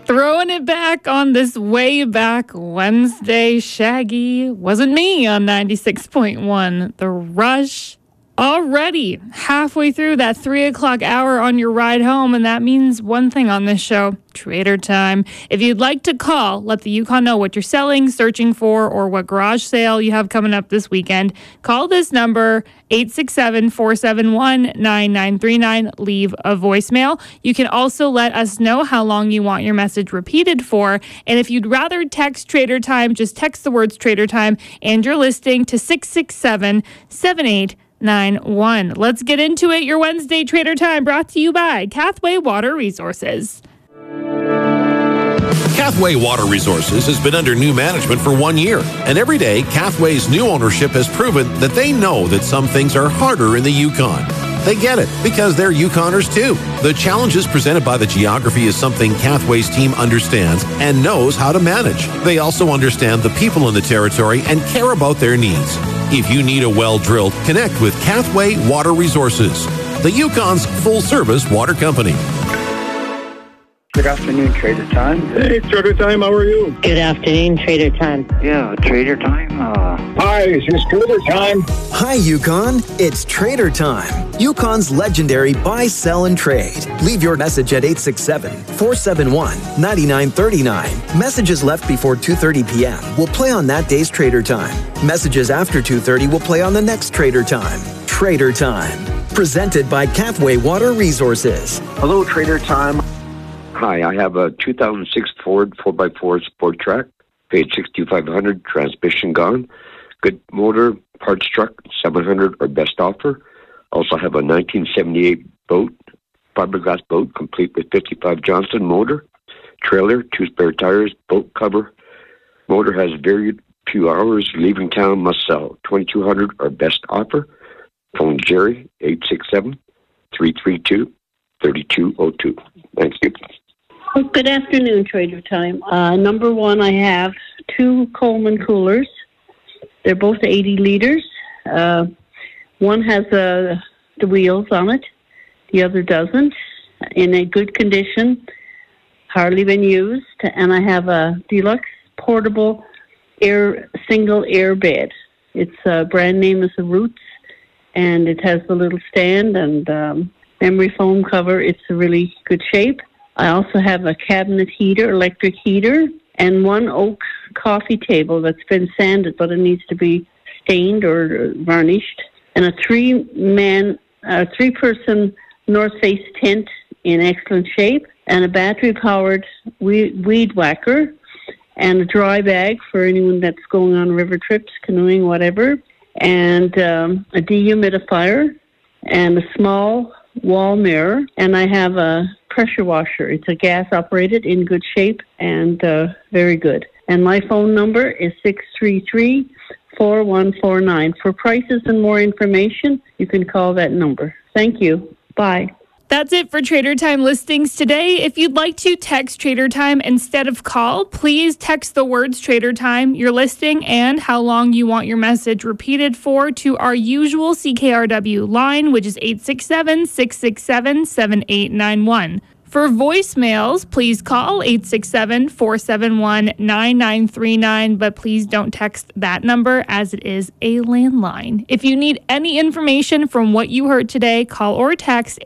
Throwing it back on this way back Wednesday, Shaggy Wasn't Me on 96.1 The Rush. Already halfway through that 3 o'clock hour on your ride home, and that means one thing on this show, Trader Time. If you'd like to call, let the Yukon know what you're selling, searching for, or what garage sale you have coming up this weekend. Call this number, 867-471-9939. Leave a voicemail. You can also let us know how long you want your message repeated for. And if you'd rather text Trader Time, just text the words Trader Time and your listing to 667-7891. Let's get into it. Your Wednesday Trader Time brought to you by Cathway Water Resources. Cathway Water Resources has been under new management for 1 year, and every day, Cathway's new ownership has proven that they know that some things are harder in the Yukon. They get it, because they're Yukoners too. The challenges presented by the geography is something Cathway's team understands and knows how to manage. They also understand the people in the territory and care about their needs. If you need a well drilled, connect with Cathway Water Resources, the Yukon's full-service water company. Good afternoon, Trader Time. Hey, Trader Time, how are you? Good afternoon, Trader Time. Yeah, Trader Time. Hi, it's Trader Time. Hi, Yukon. It's Trader Time. Yukon's legendary buy, sell, and trade. Leave your message at 867-471-9939. Messages left before 2:30 p.m. will play on that day's Trader Time. Messages after 2:30 will play on the next Trader Time. Trader Time. Presented by Cathway Water Resources. Hello, Trader Time. Hi, I have a 2006 Ford 4x4 Sport Track, paid $6,500, transmission gone. Good motor, parts truck, $700 or best offer. Also have a 1978 boat, fiberglass boat, complete with 55 Johnson motor, trailer, 2 spare tires, boat cover. Motor has very few hours, leaving town, must sell. $2,200 or best offer. Phone Jerry, 867-332-3202. Thank you. Well, good afternoon, Trader Time. Number one, I have 2 Coleman coolers. They're both 80 liters. One has the wheels on it. The other doesn't. In a good condition, hardly been used. And I have a deluxe portable single air bed. Its brand name is the Roots, and it has the little stand and memory foam cover. It's a really good shape. I also have a cabinet heater, electric heater, and 1 oak coffee table that's been sanded, but it needs to be stained or varnished, and a 3-person north face tent in excellent shape, and a battery-powered weed whacker, and a dry bag for anyone that's going on river trips, canoeing, whatever, and a dehumidifier, and a small wall mirror, and I have a pressure washer. It's a gas operated, in good shape, and very good. And my phone number is 633-4149. For prices and more information, you can call that number. Thank you. Bye. That's it for Trader Time listings today. If you'd like to text Trader Time instead of call, please text the words Trader Time, your listing, and how long you want your message repeated for to our usual CKRW line, which is 867-667-7891. For voicemails, please call 867-471-9939, but please don't text that number as it is a landline. If you need any information from what you heard today, call or text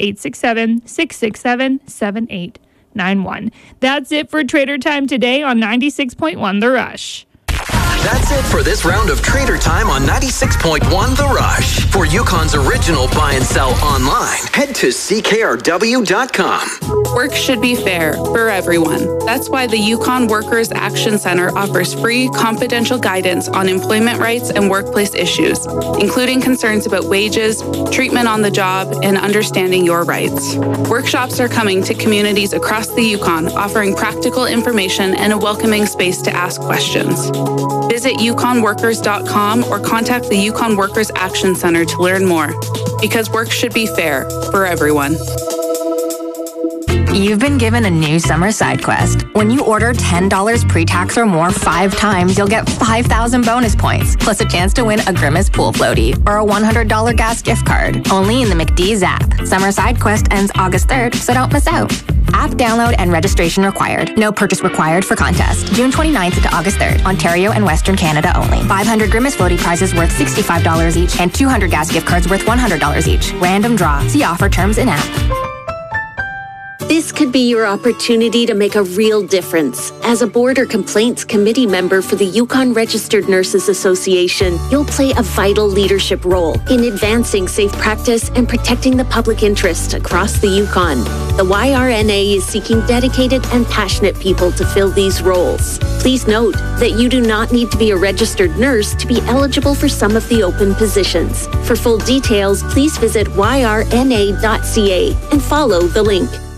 867-667-7891. That's it for Trader Time today on 96.1 The Rush. That's it for this round of Trader Time on 96.1 The Rush. For Yukon's original buy and sell online, head to ckrw.com. Work should be fair for everyone. That's why the Yukon Workers Action Center offers free, confidential guidance on employment rights and workplace issues, including concerns about wages, treatment on the job, and understanding your rights. Workshops are coming to communities across the Yukon, offering practical information and a welcoming space to ask questions. Visit yukonworkers.com or contact the Yukon Workers Action Center to learn more. Because work should be fair for everyone. You've been given a new summer side quest. When you order $10 pre-tax or more 5 times, you'll get 5,000 bonus points, plus a chance to win a Grimace pool floaty or a $100 gas gift card. Only in the McDee's app. Summer side quest ends August 3rd, so don't miss out. App download and registration required. No purchase required for contest. June 29th to August 3rd. Ontario and Western Canada only. 500 Grimace floaty prizes worth $65 each and 200 gas gift cards worth $100 each. Random draw. See offer terms in app. This could be your opportunity to make a real difference. As a board or complaints committee member for the Yukon Registered Nurses Association, you'll play a vital leadership role in advancing safe practice and protecting the public interest across the Yukon. The YRNA is seeking dedicated and passionate people to fill these roles. Please note that you do not need to be a registered nurse to be eligible for some of the open positions. For full details, please visit yrna.ca and follow the link.